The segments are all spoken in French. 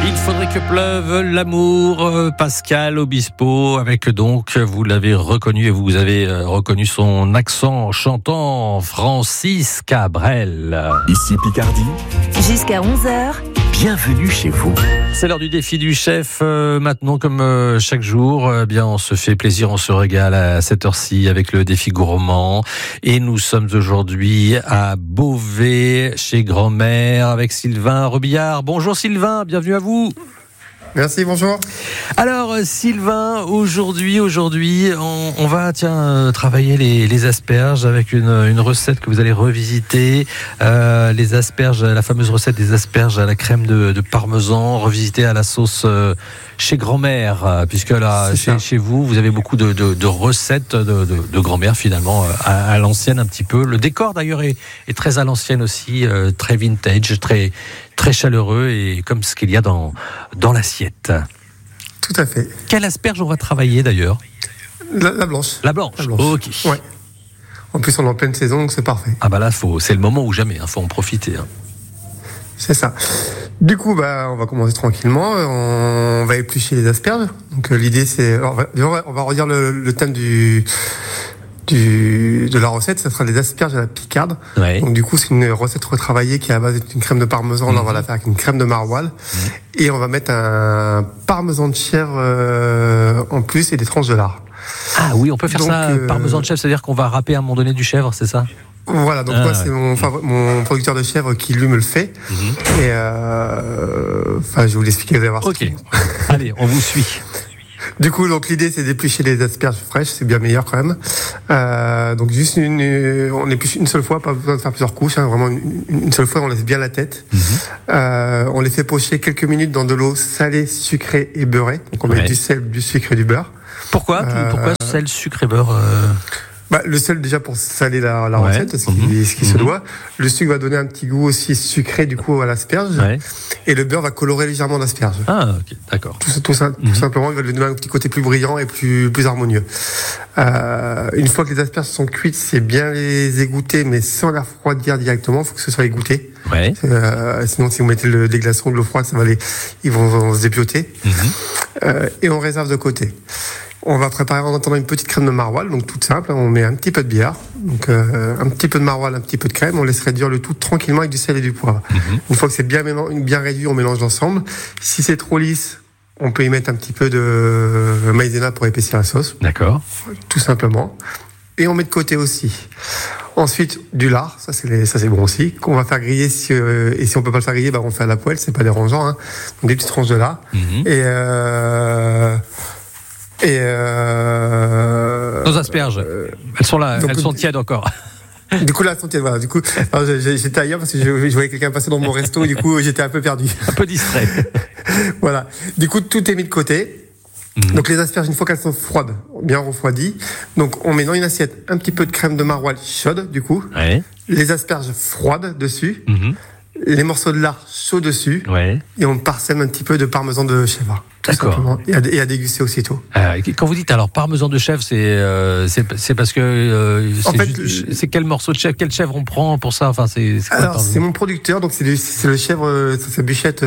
Il faudrait que pleuve l'amour, Pascal Obispo, avec donc, vous l'avez reconnu et vous avez reconnu son accent chantant, Francis Cabrel. Ici Picardie. Jusqu'à 11h. Bienvenue chez vous. C'est l'heure du défi du chef. Maintenant, comme chaque jour, bien, on se fait plaisir, on se régale à cette heure-ci avec le défi gourmand. Et nous sommes aujourd'hui à Beauvais, chez grand-mère, avec Sylvain Rebillard. Bonjour Sylvain, bienvenue à vous. Merci, bonjour. Alors Sylvain, aujourd'hui, on va travailler les asperges avec une recette que vous allez revisiter. Les asperges, la fameuse recette des asperges à la crème de parmesan, revisitée à la sauce chez grand-mère, puisque là, chez vous, vous avez beaucoup de recettes de grand-mère finalement, à l'ancienne un petit peu. Le décor d'ailleurs est très à l'ancienne aussi, très vintage, très chaleureux et comme ce qu'il y a dans l'assiette. Tout à fait. Quelle asperge on va travailler d'ailleurs ? La blanche. La blanche. Ok. Ouais. En plus, on est en pleine saison, donc c'est parfait. Ah bah là, c'est le moment ou jamais, faut en profiter. C'est ça. Du coup, on va commencer tranquillement. On va éplucher les asperges. Donc l'idée, c'est... on va redire le thème de la recette, ça sera des asperges à la picarde. Ouais. Donc du coup, c'est une recette retravaillée qui est à base d'une crème de parmesan. Là, on va la faire avec une crème de maroilles. Et on va mettre un parmesan de chèvre en plus et des tranches de lard. Ah oui, on peut faire ça, parmesan de chèvre, c'est-à-dire qu'on va râper à un moment donné du chèvre, c'est ça ? Voilà, donc moi c'est mon producteur de chèvre qui lui me le fait. Et je vais vous l'expliquer, vous allez voir. Ok, allez, on vous suit. Du coup, donc l'idée c'est d'éplucher les asperges fraîches, c'est bien meilleur quand même. Donc juste on épluche une seule fois, pas besoin de faire plusieurs couches, vraiment une seule fois, on laisse bien la tête. On les fait pocher quelques minutes dans de l'eau salée, sucrée et beurrée. Donc on met du sel, du sucre et du beurre. Pourquoi sel, sucre et beurre Le sel déjà pour saler la recette, ce qui se doit. Le sucre va donner un petit goût aussi sucré du coup à l'asperge. Et le beurre va colorer légèrement l'asperge. Ah ok, d'accord. Tout simplement, il va lui donner un petit côté plus brillant et plus harmonieux. Une fois que les asperges sont cuites, c'est bien les égoutter, mais sans les refroidir directement. Il faut que ce soit égoutté. Sinon, si vous mettez des glaçons, de l'eau froide, ils vont se dépioter. Et on réserve de côté. On va préparer en attendant une petite crème de maroilles, donc toute simple. On met un petit peu de bière, donc un petit peu de maroilles, un petit peu de crème. On laisse réduire le tout tranquillement avec du sel et du poivre. Une fois que c'est bien réduit, on mélange ensemble. Si c'est trop lisse, on peut y mettre un petit peu de maïzena pour épaissir la sauce. D'accord. Tout simplement. Et on met de côté aussi. Ensuite, du lard, ça c'est bon aussi, qu'on va faire griller. Et si on peut pas le faire griller, on fait à la poêle, c'est pas dérangeant. Donc des petites tranches de lard. Nos asperges, elles sont là, elles sont tièdes encore. Du coup, là, elles sont tièdes, voilà. Du coup, j'étais ailleurs parce que je voyais quelqu'un passer dans mon resto et du coup, j'étais un peu perdu. Un peu distrait. Voilà. Du coup, tout est mis de côté. Donc, les asperges, une fois qu'elles sont froides, bien refroidies, donc on met dans une assiette un petit peu de crème de maroilles chaude, du coup. Les asperges froides dessus. Les morceaux de lard chauds dessus, et on parsème un petit peu de parmesan de chèvre. D'accord. Et à déguster aussitôt. Quand vous dites alors parmesan de chèvre, c'est parce que c'est quel morceau de chèvre, quelle chèvre on prend pour ça, c'est mon producteur, donc c'est le chèvre, c'est Bichette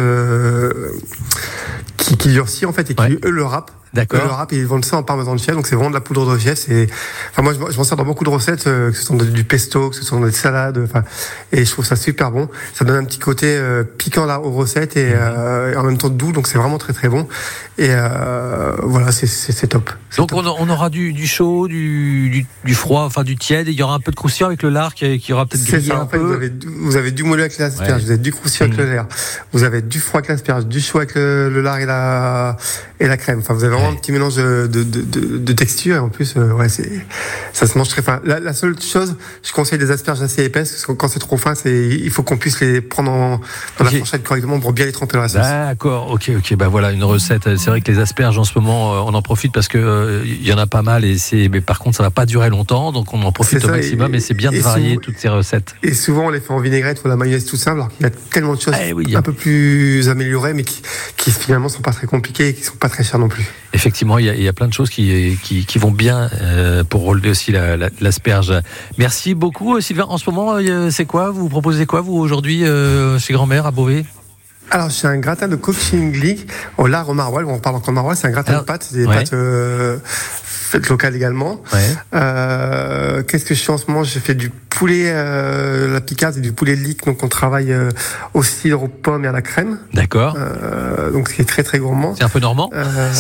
qui durcit en fait et qui eux le râpe. D'accord. Le râpe, et ils vendent ça en parmesan de chèvre, donc c'est vraiment de la poudre de chèvre. Moi, je m'en sers dans beaucoup de recettes, que ce soit du pesto, que ce soit des salades, et je trouve ça super bon. Ça donne un petit côté piquant là aux recettes et en même temps doux, donc c'est vraiment très très bon. Et voilà, c'est top. Donc on aura du chaud, du froid, du tiède, et il y aura un peu de croustillant avec le lard qui aura peut-être grillé un peu. Vous avez du moelleux avec l'asperge, vous avez du croustillant avec le lard, vous avez du froid avec l'asperge, du chaud avec le lard et la crème. Vous avez un petit mélange de texture, et en plus ça se mange très fin. La seule chose, je conseille des asperges assez épaisses, parce que quand c'est trop fin, il faut qu'on puisse les prendre dans la fourchette correctement pour bien les tremper dans la sauce. D'accord, ok, voilà une recette. C'est vrai que les asperges en ce moment, on en profite parce que il y en a pas mal, mais par contre ça va pas durer longtemps, donc on en profite au maximum, et c'est bien de varier toutes ces recettes. Et souvent on les fait en vinaigrette ou la mayonnaise tout simple, alors qu'il y a tellement de choses un peu plus améliorées, mais qui finalement sont pas très compliquées et qui sont pas très chères non plus. Effectivement, il y a plein de choses qui vont bien pour relever aussi l'asperge. Merci beaucoup Sylvain. En ce moment, c'est quoi ? Vous proposez quoi vous aujourd'hui chez grand-mère à Beauvais ? Alors, c'est un gratin de coaching league au lard au maroilles. On parle encore de maroilles, c'est un gratin de pâtes, des pâtes faites locales également. Qu'est-ce que je fais en ce moment? J'ai fait du poulet, la Picarde, c'est du poulet league, donc on travaille au cidre, aux pommes et à la crème. D'accord. Donc c'est très très gourmand. C'est un peu normand.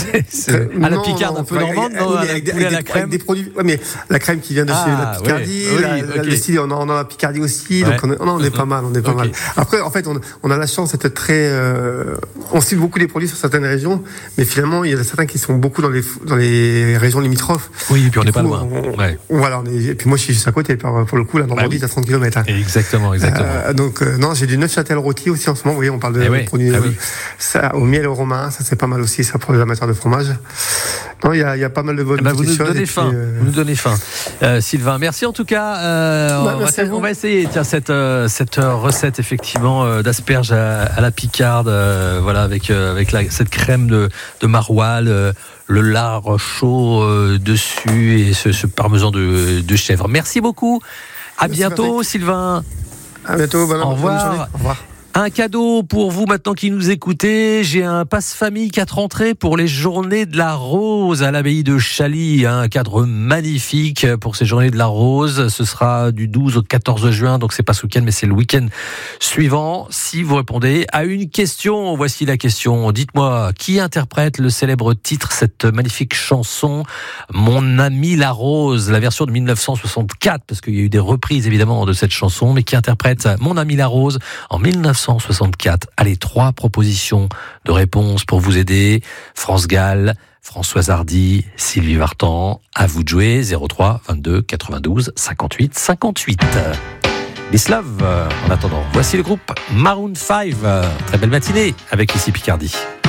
À la Picarde, un peu normande, non? Avec des produits. Ouais, mais la crème qui vient de chez la Picardie, le cidre, on a la Picardie aussi, donc on est pas mal, mal. Après, en fait, on a la chance d'être très, on cible beaucoup les produits sur certaines régions, mais finalement, il y en a certains qui sont beaucoup dans les régions limitrophes. Oui, et puis on n'est pas loin. Voilà, et puis moi, je suis juste à côté, pour le coup, la Normandie est à 30 km. Hein. Exactement. Donc, non, j'ai du Neufchâtel rôti aussi en ce moment. Vous voyez, on parle de produits ça, au miel et au romain. Ça, c'est pas mal aussi, ça, pour les amateurs de fromage. Non, il y a pas mal de bonnes vous nous donnez faim. Vous nous donnez faim. Sylvain, merci en tout cas. On va essayer cette recette, effectivement, d'asperges à la Picarde, voilà, avec cette crème de maroilles, le lard chaud dessus et ce parmesan de chèvre. Merci beaucoup. À bientôt, Sylvain. À bientôt. Au revoir. Au revoir. Un cadeau pour vous maintenant qui nous écoutez. J'ai un passe-famille 4 entrées pour les Journées de la Rose à l'abbaye de Chaly. Un cadre magnifique pour ces Journées de la Rose. Ce sera du 12 au 14 juin, donc c'est pas ce week-end, mais c'est le week-end suivant. Si vous répondez à une question, voici la question. Dites-moi, qui interprète le célèbre titre, cette magnifique chanson, Mon ami la Rose, la version de 1964, parce qu'il y a eu des reprises évidemment de cette chanson, mais qui interprète Mon ami la Rose en 1964. Allez, 3 propositions de réponses pour vous aider. France Gall, Françoise Hardy, Sylvie Vartan. À vous de jouer. 03 22 92 58 58. Bislav, en attendant, voici le groupe Maroon 5. Très belle matinée avec ici Picardie.